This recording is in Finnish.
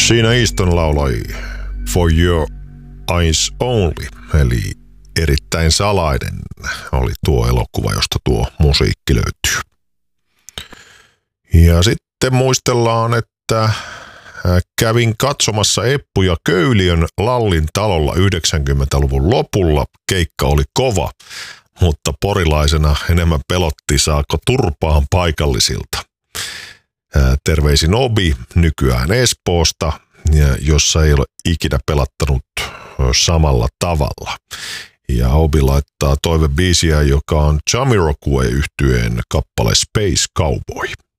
Siinä Easton lauloi For Your Eyes Only, eli Erittäin salainen oli tuo elokuva, josta tuo musiikki löytyy. Ja sitten muistellaan, että kävin katsomassa Eppu ja Köyliön Lallin talolla 90-luvun lopulla. Keikka oli kova, mutta porilaisena enemmän pelotti, saako turpaan paikallisilta. Terveisin Obi, nykyään Espoosta, jossa ei ole ikinä pelattanut samalla tavalla. Ja Obi laittaa toivebiisiä, joka on Jamiroquai-yhtyeen kappale Space Cowboy.